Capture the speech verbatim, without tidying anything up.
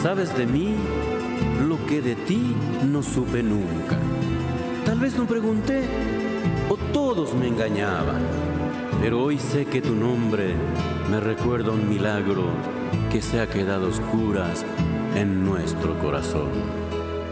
Sabes de mí lo que de ti no supe nunca. Tal vez no pregunté o todos me engañaban, pero hoy sé que tu nombre me recuerda un milagro que se ha quedado a oscuras en nuestro corazón.